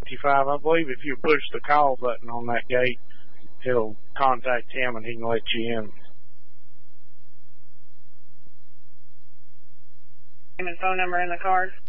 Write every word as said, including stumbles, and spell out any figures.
fifty-five. I believe if you push the call button on that gate, he'll contact him and he can let you in. Name and phone number in the card.